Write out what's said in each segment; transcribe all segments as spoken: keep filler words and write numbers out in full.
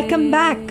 Welcome back.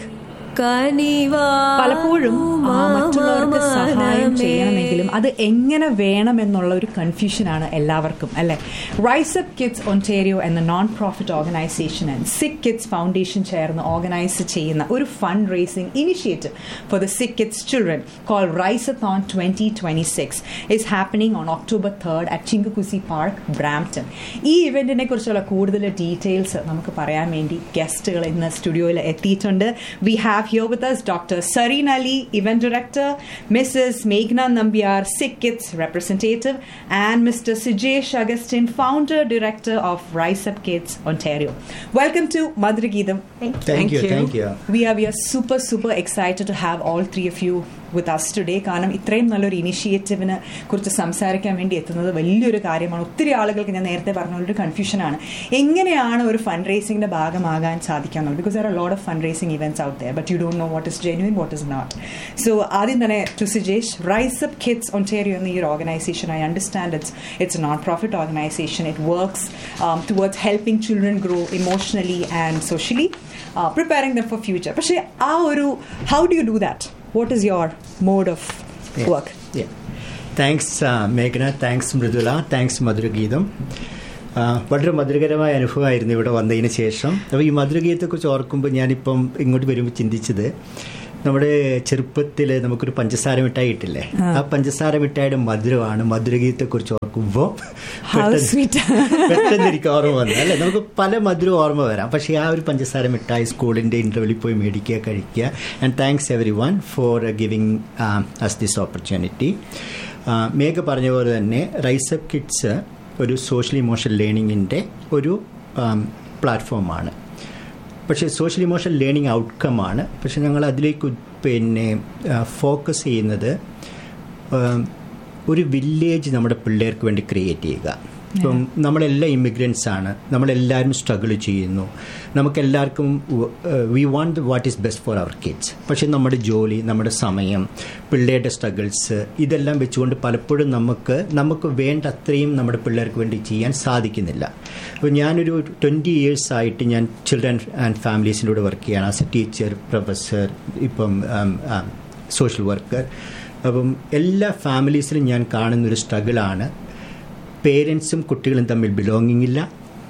പലപ്പോഴും മറ്റുള്ളവർക്ക് സഹായം ചെയ്യണമെങ്കിലും അത് എങ്ങനെ വേണമെന്നുള്ള ഒരു കൺഫ്യൂഷനാണ് എല്ലാവർക്കും, അല്ലെ? റൈസ് അപ്പ് കിഡ്സ് ഒന്റാരിയോ എന്ന നോൺ പ്രോഫിറ്റ് ഓർഗനൈസേഷൻ ആൻഡ് സിക്ക് കിഡ്സ് ഫൗണ്ടേഷൻ ചേർന്ന് ഓർഗനൈസ് ചെയ്യുന്ന ഒരു fund raising initiative for the സിക്ക് kids children call റൈസത്തോൺ twenty twenty six is happening on October third at ചിങ്കകുസി park, Brampton. ഈ ഇവന്റിനെ കുറിച്ചുള്ള കൂടുതൽ ഡീറ്റെയിൽസ് നമുക്ക് പറയാൻ വേണ്ടി ഗസ്റ്റുകൾ ഇന്ന് സ്റ്റുഡിയോയിൽ എത്തിയിട്ടുണ്ട്. We have here with us Doctor Sareen Ali, Event Director, Missus Meghna Nambiar, Sikh Kids Representative, and Mister Sijesh Agustin, Founder Director of Rise Up Kids Ontario. Welcome to Madhura Geetham. Thank, thank you. Thank you. We are we are super super excited to have all three of you with us today. കാരണം ഇത്രയും നല്ലൊരു ഇനിഷ്യേറ്റീവിനെ കുറിച്ച് സംസാരിക്കാൻ വേണ്ടി എത്തുന്നത് വലിയൊരു കാര്യമാണ്. ഒത്തിരി ആളുകൾക്ക് ഞാൻ നേരത്തെ പറഞ്ഞ ഒരു കൺഫ്യൂഷനാണ്, എങ്ങനെയാണ് ഒരു ഫണ്ട് റേസിംഗിന്റെ ഭാഗമാകാൻ സാധിക്കാന്നുള്ളത്. Because there are lot of fund raising events out there, but you don't know what is ജെന്യുയിൻ, what is not. So ആദ്യം തന്നെ to Sujesh, rise up kids Ontario എന്ന ഈ ഒരു organisation, I understand it's it's A non profit organisation. It works towards helping children grow emotionally and socially, preparing them for future. പക്ഷേ ആ ഒരു how do you do that? What is your mode of yeah. work? Yeah. Thanks, uh, Meghna. Thanks, Mridula. Thanks, Madhura Geetham. വളരെ മധുരകരമായ അനുഭവമായിരുന്നു ഇവിടെ വന്നതിന് ശേഷം. അപ്പോൾ ഈ മധുരഗീതത്തെക്കുറിച്ച് ഓർക്കുമ്പോൾ ഞാനിപ്പം ഇങ്ങോട്ട് വരുമ്പോൾ ചിന്തിച്ചത്, നമ്മുടെ ചെറുപ്പത്തിൽ നമുക്കൊരു പഞ്ചസാര മിഠായി ഇട്ടില്ലേ, ആ പഞ്ചസാര മിഠായിയുടെ മധുരമാണ് മധുരഗീതത്തെക്കുറിച്ച് ഓർക്കുമ്പോൾ പെട്ടെന്ന് എനിക്ക് ഓർമ്മ വന്നത്. അല്ലേ, നമുക്ക് പല മധുരം ഓർമ്മ വരാം, പക്ഷേ ആ ഒരു പഞ്ചസാര മിഠായി സ്കൂളിൻ്റെ ഇൻ്റർവെല്ലിൽ പോയി മേടിക്കുക, കഴിക്കുക. And thanks every one four giving us this opportunity. മേഘ പറഞ്ഞ പോലെ തന്നെ റൈസ് അപ്പ് കിഡ്സ് ഒരു സോഷ്യൽ ഇമോഷണൽ ലേണിങ്ങിൻ്റെ ഒരു പ്ലാറ്റ്ഫോമാണ്. പക്ഷേ സോഷ്യൽ ഇമോഷണൽ ലേണിംഗ് ഔട്ട്കമാണ്. പക്ഷെ ഞങ്ങൾ അതിലേക്ക് പിന്നെ ഫോക്കസ് ചെയ്യുന്നത് ഒരു വില്ലേജ് നമ്മുടെ പിള്ളേർക്ക് വേണ്ടി ക്രിയേറ്റ് ചെയ്യുക. ഇപ്പം നമ്മളെല്ലാം ഇമിഗ്രൻസ് ആണ്, നമ്മളെല്ലാവരും സ്ട്രഗിൾ ചെയ്യുന്നു, നമുക്കെല്ലാവർക്കും we want what is best for our kids. പക്ഷേ നമ്മുടെ ജോലി, നമ്മുടെ സമയം, പിള്ളേരുടെ സ്ട്രഗിൾസ് ഇതെല്ലാം വെച്ചുകൊണ്ട് പലപ്പോഴും നമുക്ക് നമുക്ക് വേണ്ട അത്രയും നമ്മുടെ പിള്ളേർക്ക് വേണ്ടി ചെയ്യാൻ സാധിക്കുന്നില്ല. അപ്പോൾ ഞാനൊരു ട്വൻറ്റി ഇയേഴ്സ് ആയിട്ട് ഞാൻ ചിൽഡ്രൻ ആൻഡ് ഫാമിലീസിൻ്റെ കൂടെ വർക്ക് ചെയ്യാണ് ആസ് എ ടീച്ചർ, പ്രൊഫസർ, ഇപ്പം സോഷ്യൽ വർക്കർ. അപ്പം എല്ലാ ഫാമിലീസിലും ഞാൻ കാണുന്നൊരു സ്ട്രഗിളാണ്. പേരൻസും കുട്ടികളും തമ്മിൽ ബിലോങ്ങിങ് ഇല്ല,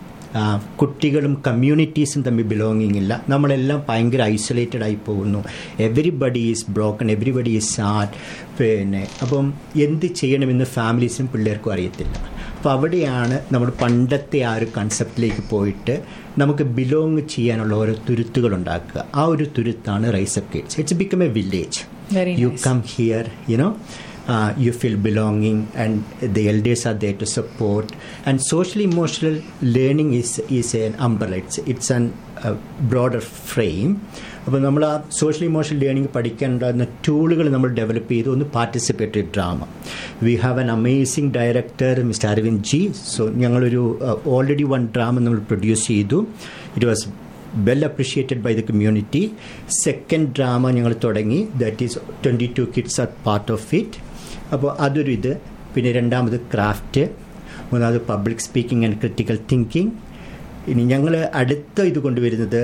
കുട്ടികളും കമ്മ്യൂണിറ്റീസും തമ്മിൽ ബിലോങ്ങിങ് ഇല്ല. നമ്മളെല്ലാം ഭയങ്കര ഐസൊലേറ്റഡ് ആയി പോകുന്നു. Everybody is broken, everybody is sad. പിന്നെ അപ്പം എന്ത് ചെയ്യണമെന്ന് ഫാമിലീസിനും പിള്ളേർക്കും അറിയത്തില്ല. അപ്പോൾ അവിടെയാണ് നമ്മൾ പണ്ടത്തെ ആ ഒരു കൺസെപ്റ്റിലേക്ക് പോയിട്ട് നമുക്ക് ബിലോങ് ചെയ്യാനുള്ള ഓരോ തുരുത്തുകൾ ഉണ്ടാക്കുക. ആ ഒരു തുരുത്താണ് rise up kids. It's become A village. You come here, you know, Uh, you feel belonging, and the elders are there to support. And social emotional learning is is an umbrella. It's it's an uh, broader frame. അപ്പോൾ നമ്മൾ ആ social emotional learning പഠിക്കാനുണ്ടാകുന്ന ടൂളുകൾ നമ്മൾ develop ചെയ്തു. ഒന്ന് participatory drama. We have an amazing director mister Aravind G. So ഞങ്ങളൊരു already one drama നമ്മൾ produce ചെയ്തു. It was well appreciated by the community. Second drama ഞങ്ങൾ തുടങ്ങി, that is twenty-two kids are part of it. അപ്പോൾ അതൊരു ഇത്. പിന്നെ രണ്ടാമത് ക്രാഫ്റ്റ്, മൂന്നാമത് public speaking and critical thinking. ഇനി ഞങ്ങൾ അടുത്ത ഇത് കൊണ്ടുവരുന്നത്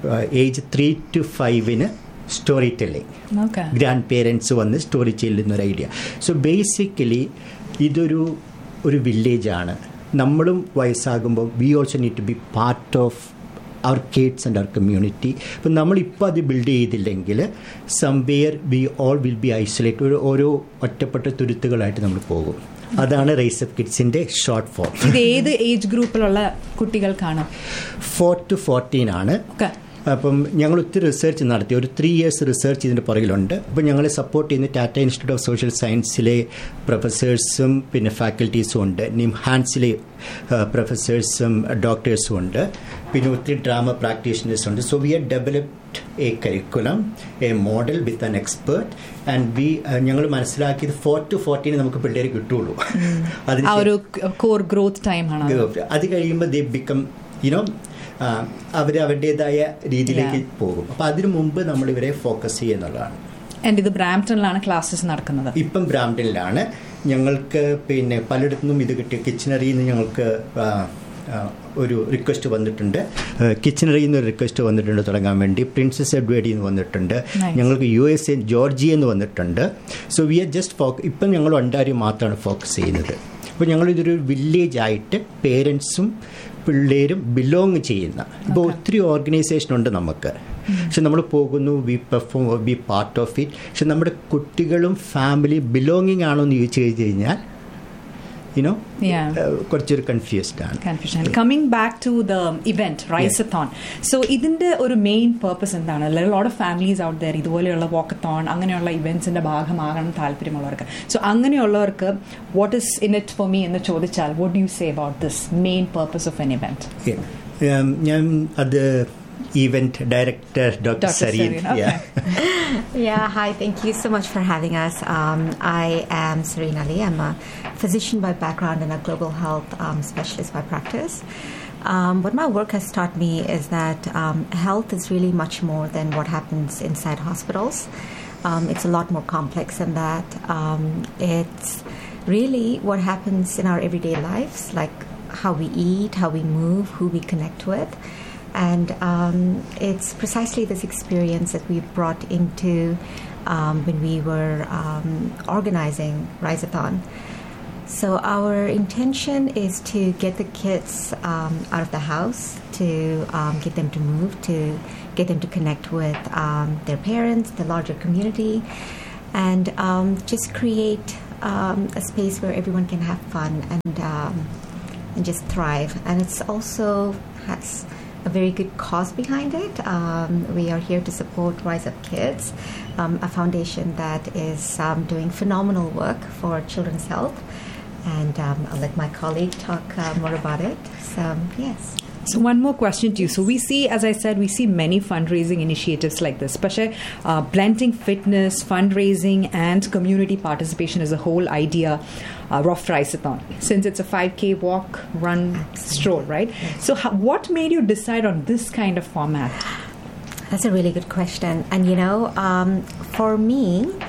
age three to ഫൈവിന് story telling. Grand parents വന്ന് സ്റ്റോറി ചെല്ലുന്നൊരു ഐഡിയ. സോ ബേസിക്കലി ഇതൊരു ഒരു വില്ലേജാണ്. നമ്മളും വയസ്സാകുമ്പോൾ we also need to B part of our kids and our community. അപ്പം നമ്മളിപ്പോൾ അത് ബിൽഡ് ചെയ്തില്ലെങ്കിൽ somewhere we all will be isolate. ഒരു ഓരോ ഒറ്റപ്പെട്ട തുരുത്തുകളായിട്ട് നമ്മൾ പോകും. അതാണ് റൈസ് അപ്പ് കിഡ്സിൻ്റെ ഷോർട്ട് ഫോം. ഇത് ഏത് ഏജ് ഗ്രൂപ്പിലുള്ള കുട്ടികൾക്കാണ്? ഫോർ ടു ഫോർട്ടീൻ ആണ്. അപ്പം ഞങ്ങൾ ഒത്തിരി റിസർച്ച് നടത്തി, ഒരു ത്രീ ഇയേഴ്സ് റിസർച്ച് ഇതിൻ്റെ പുറകിലുണ്ട്. അപ്പോൾ ഞങ്ങളെ സപ്പോർട്ട് ചെയ്യുന്ന ടാറ്റ ഇൻസ്റ്റിറ്റ്യൂട്ട് ഓഫ് സോഷ്യൽ സയൻസിലെ പ്രൊഫസേഴ്സും പിന്നെ ഫാക്കൽറ്റീസും ഉണ്ട്. നിംഹാൻസിലെ പ്രൊഫസേഴ്സും ഡോക്ടേഴ്സും ഉണ്ട്. പിന്നെ ഒത്തിരി ഡ്രാമ പ്രാക്ടീഷണേഴ്സ് ഉണ്ട്. So we have developed A curriculum, A model with an expert. And we ഞങ്ങൾ മനസ്സിലാക്കിയത് ഫോർ ടു ഫോർട്ടീന് നമുക്ക് പിള്ളേർ കിട്ടുള്ളൂ. അതിന് കോർ ഗ്രോത്ത് ടൈം ആണ്. അത് കഴിയുമ്പോൾ ദേ ബിക്കം യുനോ അവർ അവരുടേതായ രീതിയിലേക്ക് പോകും. അപ്പം അതിനു മുമ്പ് നമ്മൾ ഇവരെ ഫോക്കസ് ചെയ്യുന്നതാണ്. ഇത് ബ്രാംപ്ടണിലാണ് ക്ലാസ്സസ് നടക്കുന്നത്. ഇപ്പം ബ്രാംപ്ടണിലാണ്. ഞങ്ങൾക്ക് പിന്നെ പലയിടത്തുനിന്നും ഇത് കിട്ടിയ കിച്ചണറിയിൽ നിന്ന് ഞങ്ങൾക്ക് ഒരു റിക്വസ്റ്റ് വന്നിട്ടുണ്ട്. കിച്ചണറിയിൽ നിന്ന് ഒരു റിക്വസ്റ്റ് വന്നിട്ടുണ്ട് തുടങ്ങാൻ വേണ്ടി. പ്രിൻസസ് എഡ്വേർഡിൽ നിന്ന് വന്നിട്ടുണ്ട്. ഞങ്ങൾക്ക് യു എസ് എ ജോർജിയയിൽ നിന്ന് വന്നിട്ടുണ്ട്. So we are just folk ഇപ്പം ഞങ്ങൾ ഒണ്ടാരിയോ മാത്രമാണ് ഫോക്കസ് ചെയ്യുന്നത്. അപ്പോൾ ഞങ്ങളിതൊരു വില്ലേജ് ആയിട്ട് പേരൻസും പിള്ളേരും ബിലോങ് ചെയ്യുന്ന ഇപ്പോൾ ഒത്തിരി ഓർഗനൈസേഷൻ ഉണ്ട് നമുക്ക്. പക്ഷെ നമ്മൾ പോകുന്നു, V perform, B part of it. പക്ഷെ നമ്മുടെ കുട്ടികളും ഫാമിലി ബിലോങ്ങിങ് ആണോ എന്ന് ചോദിച്ചു കഴിഞ്ഞ് കഴിഞ്ഞാൽ you know yeah uh, കുറച്ചൊരു കൺഫ്യൂസ്ഡ് ആണ്. Confusion. Coming back to the event റൈസത്തോൺ, so ഇതിന്റെ ഒരു മെയിൻ പർപ്പസ് എന്താണ്? Lot of families out there ഇതുപോലെയുള്ള വാക്കത്തോൺ അങ്ങനെയുള്ള ഇവന്റ്സിന്റെ ഭാഗമാകണം താല്പര്യമുള്ളവർക്ക്. സോ അങ്ങനെയുള്ളവർക്ക് what is in it for me എന്ന് ചോദിച്ചാൽ what do you say about this main purpose of N event? ഞാൻ അത് event director Doctor Sareen. Okay. Yeah. Yeah, hi, thank you so much for having us. Um, I am Sareen Ali. I'm a physician by background and a global health um, specialist by practice. Um, what my work has taught me is that um, health is really much more than what happens inside hospitals. Um, it's a lot more complex than that. Um, it's really what happens in our everyday lives, like how we eat, how we move, who we connect with. And um, it's precisely this experience that we brought into um, when we were um, organizing Riseathon. So our intention is to get the kids um, out of the house, to um, get them to move, to get them to connect with um, their parents, the larger community, and um, just create um, a space where everyone can have fun and um, and just thrive. And it's also has a very good cause behind it. Um, we are here to support Rise Up Kids, um, a foundation that is um, doing phenomenal work for children's health. And um, I'll let my colleague talk uh, more about it. So, yes. So one more question to you. So we see, as I said, we see many fundraising initiatives like this. But uh, blending fitness, fundraising, and community participation is a whole idea uh, of Riseathon. Since it's a five K walk, run, stroll, right? Yes. So how, what made you decide on this kind of format? That's a really good question. And you know, um, for me,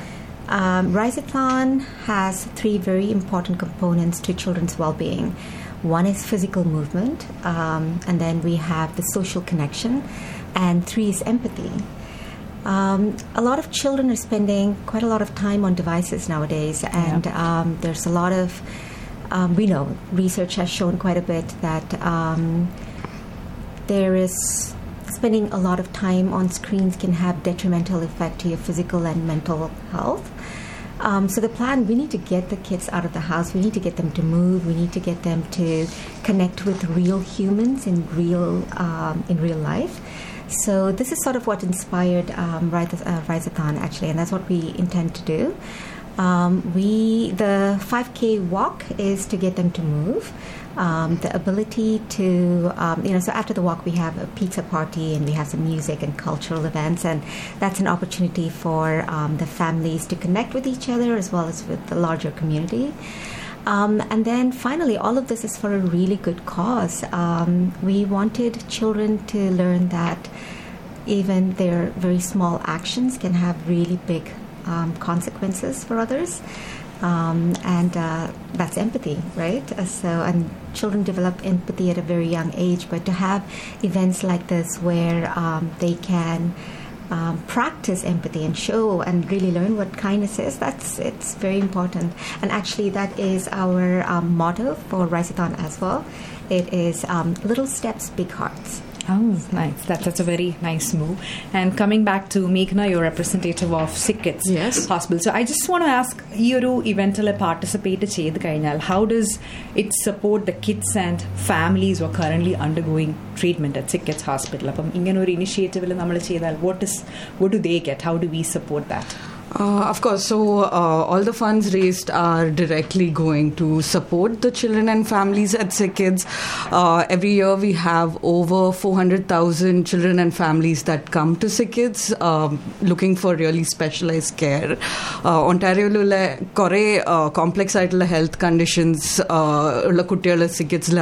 um, Riseathon has three very important components to children's well-being. One is physical movement, um, and then we have the social connection, and three is empathy. Um, a lot of children are spending quite a lot of time on devices nowadays, and yeah. um, there's a lot of, um, we know, research has shown quite a bit that um, there is spending a lot of time on screens can have detrimental effect to your physical and mental health. Um, so the plan, we need to get the kids out of the house. We need to get them to move. We need to get them to connect with real humans in real um, in real life. So this is sort of what inspired um, Riseathon, actually, and that's what we intend to do. Um, we the five K walk is to get them to move. Um, the ability to, um, you know, so after the walk we have a pizza party and we have some music and cultural events, and that's an opportunity for um, the families to connect with each other as well as with the larger community. Um, and then finally, all of this is for a really good cause. Um, we wanted children to learn that even their very small actions can have really big um, consequences for others. Um, and uh, that's empathy, right? Uh, so, and children develop empathy at a very young age, but to have events like this where um, they can um, practice empathy and show and really learn what kindness is, that's it's very important. And actually, that is our um, motto for Riseathon as well. It is um, little steps, big hearts. Oh, nice. That, that's a very nice move. And coming back to Meghna, you're representative of Sick Kids yes. Hospital. So I just want to ask, you event participate cheyid kainal, how does it support the kids and families who are currently undergoing treatment at Sick Kids Hospital? Appam ingane oru initiative il nammal cheyidal, what is what do they get? How do we support that? Uh, of course. So uh, all the funds raised are directly going to support the children and families at Sick Kids. Uh, every year we have over four hundred thousand children and families that come to Sick Kids um, looking for really specialized care. Uh, Ontario lule kore uh, complex aayittulla health conditions ulla kuttiyala Sick Kids la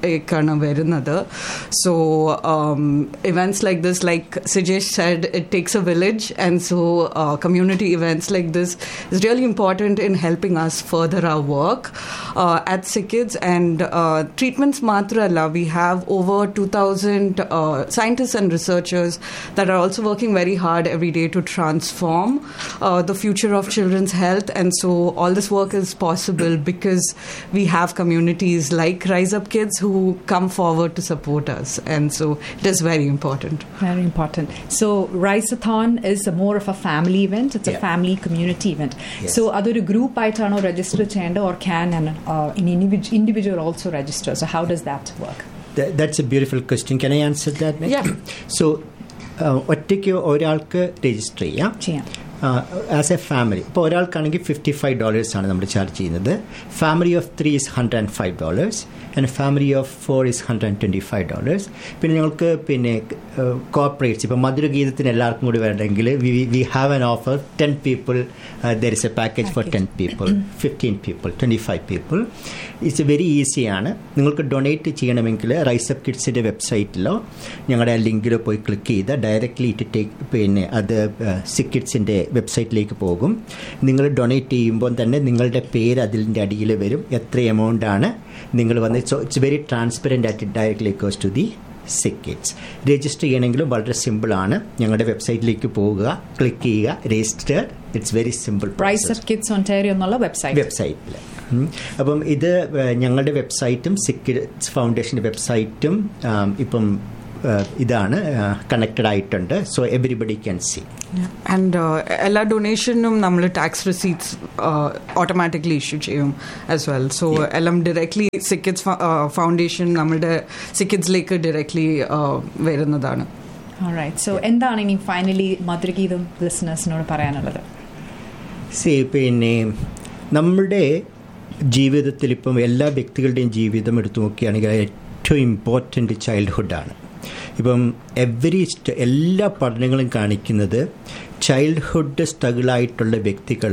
ഏക്കാണ് വരുന്നത്. So um, events like this, like Sijesh said, it takes a village, and so uh, community events like this is really important in helping us further our work uh, at SickKids. And uh, treatments matra alla, we have over two thousand uh, scientists and researchers that are also working very hard every day to transform uh, the future of children's health. And so all this work is possible because we have communities like Rise Up Kids who come forward to support us, and so it is very important. Very important. So Riseathon is a more of a family event. It's Yeah. a family community event. Yes. So adoru group aitano register cheyanda, or can an uh, an individ- individual also register? So how does that work? That, that's a beautiful question. Can I answer that? Nick? Yeah. So uh, ഒറ്റയ്ക്ക് ഒരാൾക്ക് register ചെയ്യാം. ചെയ്യാം. As A family ഇപ്പോൾ ഒരാൾക്കാണെങ്കിൽ fifty five ഡോളേഴ്സാണ് നമ്മൾ charge ചെയ്യുന്നത്. Family of three is hundred and five dollars and family of four is hundred and twenty five dollars. പിന്നെ ഞങ്ങൾക്ക് പിന്നെ കോർപ്പറേറ്റ്സ് ഇപ്പോൾ മധുരഗീതത്തിന് എല്ലാവർക്കും കൂടി വേണമെങ്കിൽ V we have an offer ten people there is A package four ten people, fifteen people, twenty five people. It's very ഈസിയാണ്. നിങ്ങൾക്ക് donate ചെയ്യണമെങ്കിൽ റൈസ് അപ്പ് കിഡ്സിൻ്റെ വെബ്സൈറ്റിലോ ഞങ്ങളുടെ ആ ലിങ്കിലോ പോയി ക്ലിക്ക് ചെയ്ത് ഡയറക്റ്റ്ലി ഇറ്റ് ടേക്ക് പിന്നെ അത് സിക്ക് കിഡ്സിൻ്റെ വെബ്സൈറ്റിലേക്ക് പോകും. നിങ്ങൾ ഡൊണേറ്റ് ചെയ്യുമ്പോൾ തന്നെ നിങ്ങളുടെ പേര് അതിൻ്റെ അടിയിൽ വരും, എത്ര എമൗണ്ട് ആണ് നിങ്ങൾ വന്ന്. So it's very transparent at directly goes to the സിക്ക് കിഡ്സ്. രജിസ്റ്റർ ചെയ്യണമെങ്കിലും വളരെ സിമ്പിളാണ്. ഞങ്ങളുടെ വെബ്സൈറ്റിലേക്ക് പോവുക, ക്ലിക്ക് ചെയ്യുക, register. It's very simple. Rise Up Kids Ontario എന്നുള്ള വെബ്സൈറ്റ് വെബ്സൈറ്റിൽ. അപ്പം ഇത് ഞങ്ങളുടെ വെബ്സൈറ്റും സിക്ക് കിഡ്സ് ഫൗണ്ടേഷൻ്റെ വെബ്സൈറ്റും ഇപ്പം ഇതാണ് കണക്റ്റഡ് ആയിട്ടുണ്ട്. So everybody can see. And എല്ലാ ഡൊണേഷനും നമ്മൾ ടാക്സ് റിസീറ്റ്സ് ഓട്ടോമാറ്റിക്കലി ഇഷ്യൂ ചെയ്യും ആസ് വെൽ. സോ എല്ലാം ഡയറക്ട്ലി സിക്കിഡ്സ് ഫൗണ്ടേഷൻ നമ്മുടെ സിക്കിഡ്സിലേക്ക് ഡയറക്ട്ലി വരുന്നതാണ്. Alright. So എന്താണ് ഇനി ഫൈനലി മധുരഗീതം ലിസണേഴ്സിനോട് പറയാനുള്ളത്? സി പിന്നെ നമ്മുടെ ജീവിതത്തിൽ ഇപ്പം എല്ലാ വ്യക്തികളുടെയും ജീവിതം എടുത്തു നോക്കുകയാണെങ്കിൽ ഏറ്റവും ഇമ്പോർട്ടൻ്റ് ചൈൽഡ്ഹുഡാണ്. ഇപ്പം എവരി എല്ലാ പഠനങ്ങളും കാണിക്കുന്നത് ചൈൽഡ്ഹുഡ് സ്ട്രഗിളായിട്ടുള്ള വ്യക്തികൾ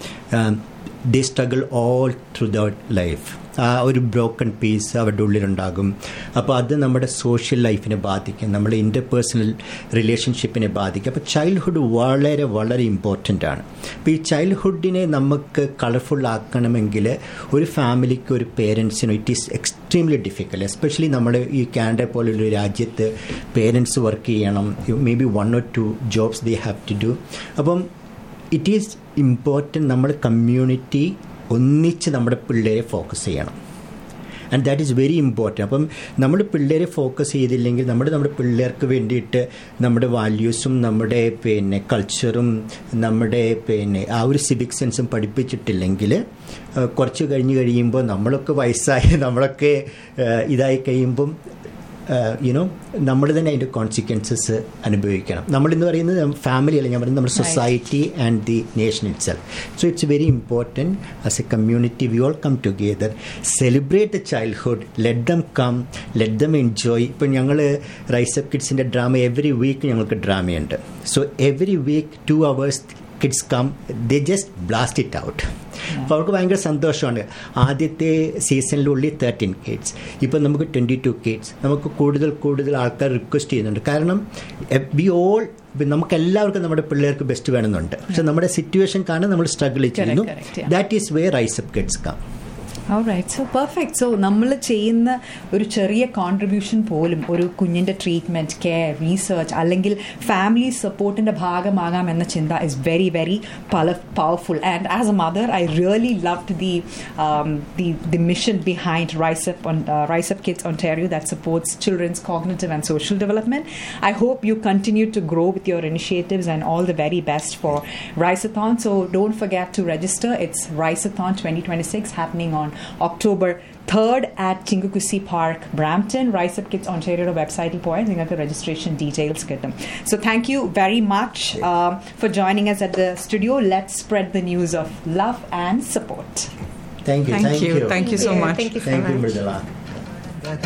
ദേ struggle all through the life. ആ ഒരു ബ്രോക്കൺ പീസ് അവരുടെ ഉള്ളിലുണ്ടാകും. അപ്പോൾ അത് നമ്മുടെ സോഷ്യൽ ലൈഫിനെ ബാധിക്കും, നമ്മുടെ ഇൻ്റർപേഴ്സണൽ റിലേഷൻഷിപ്പിനെ ബാധിക്കും. അപ്പോൾ ചൈൽഡ്ഹുഡ് വളരെ വളരെ ഇമ്പോർട്ടൻ്റ് ആണ്. അപ്പോൾ ഈ ചൈൽഡ്ഹുഡിനെ നമുക്ക് കളർഫുൾ ആക്കണമെങ്കിൽ ഒരു ഫാമിലിക്ക്, ഒരു പേരൻസിനും it is extremely difficult. Especially നമ്മുടെ ഈ കാനഡ പോലുള്ള രാജ്യത്ത് പേരൻസ് വർക്ക് ചെയ്യണം, may be one or to jobs they have to do. അപ്പം ഇറ്റ് ഈസ് ഇമ്പോർട്ടൻറ്റ് നമ്മൾ കമ്മ്യൂണിറ്റി ഒന്നിച്ച് നമ്മുടെ പിള്ളേരെ ഫോക്കസ് ചെയ്യണം. And that is very important. അപ്പം നമ്മൾ പിള്ളേരെ ഫോക്കസ് ചെയ്തില്ലെങ്കിൽ, നമ്മുടെ നമ്മുടെ പിള്ളേർക്ക് വേണ്ടിയിട്ട് നമ്മുടെ വാല്യൂസും നമ്മുടെ പിന്നെ കൾച്ചറും നമ്മുടെ പിന്നെ ആ ഒരു സിവിക് സെൻസും പഠിപ്പിച്ചിട്ടില്ലെങ്കിൽ കുറച്ച് കഴിഞ്ഞ് കഴിയുമ്പോൾ നമ്മളൊക്കെ വയസ്സായി നമ്മളൊക്കെ ഇതായി കഴിയുമ്പം യുനോ നമ്മൾ തന്നെ അതിൻ്റെ കോൺസിക്വൻസസ് അനുഭവിക്കണം. നമ്മളിന്ന് പറയുന്നത് ഫാമിലി അല്ല, ഞാൻ പറയുന്നത് നമ്മുടെ society and the nation it self. So it's very important as A community we all come together, celebrate the childhood, let them come, let them enjoy. ഇപ്പം ഞങ്ങൾ rise up കിഡ്സിൻ്റെ drama every week ഞങ്ങൾക്ക് ഡ്രാമയുണ്ട്. So every week two hours kids come, they just blast it out. അപ്പോൾ അവർക്ക് ഭയങ്കര സന്തോഷമാണ്. ആദ്യത്തെ സീസണിലുള്ളിൽ thirteen kids, ഇപ്പം നമുക്ക് ട്വൻറ്റി ടു കിഡ്സ്. നമുക്ക് കൂടുതൽ കൂടുതൽ ആൾക്കാർ റിക്വസ്റ്റ് ചെയ്യുന്നുണ്ട്. കാരണം വി ഓൾ നമുക്ക് എല്ലാവർക്കും നമ്മുടെ പിള്ളേർക്ക് ബെസ്റ്റ് വേണമെന്നുണ്ട്. പക്ഷെ നമ്മുടെ സിറ്റുവേഷൻ കാരണം നമ്മൾ സ്ട്രഗിൾ ചെയ്യുന്നു. That is way rise up kids come. Alright, so perfect. So നമ്മൾ ചെയ്യുന്ന ഒരു ചെറിയ കോൺട്രിബ്യൂഷൻ പോലും ഒരു കുഞ്ഞിൻ്റെ ട്രീറ്റ്മെൻറ്റ്, കെയർ, റീസെർച്ച് അല്ലെങ്കിൽ ഫാമിലി സപ്പോർട്ടിൻ്റെ ഭാഗമാകാം എന്ന ചിന്ത is very very powerful. And as A mother I really loved the the the mission behind Rise Up on uh, Rise Up Kids Ontario that supports children's cognitive and social development. I hope you continue to grow with your initiatives, and all the very best for Riseathon. So don't forget to register. It's Riseathon twenty twenty-six happening on October third at Chingukusi Park, Brampton. Rise Up Kids Ontario website point നിങ്ങൾക്ക് registration details കിട്ടും. So thank you very much uh, for joining us at the studio. Let's spread the news of love and support. Thank you. Thank, thank you. you. Thank you so much. Thank you so Thank much. you, Mridula.